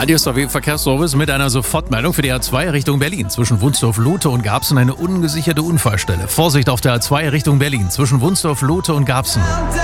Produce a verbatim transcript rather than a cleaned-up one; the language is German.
Hier ist der Verkehrsservice mit einer Sofortmeldung für die A zwei Richtung Berlin. Zwischen Wunsdorf-Lothe und Garbsen eine ungesicherte Unfallstelle. Vorsicht auf der A zwei Richtung Berlin. Zwischen Wunsdorf-Lothe und Garbsen.